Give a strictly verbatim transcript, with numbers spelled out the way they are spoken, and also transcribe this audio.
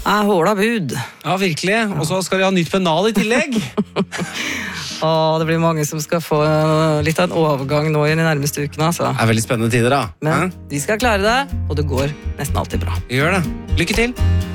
Jeg håla bud. Ja, virkelig. Og så skal de ha nytt pennal i tillegg. Og det blir mange som skal få litt av en overgang nå i de nærmeste ukene. Altså. Det er veldig spennende tider, da. Men de skal klare det, og det går nesten alltid bra. Gjør det. Lykke til.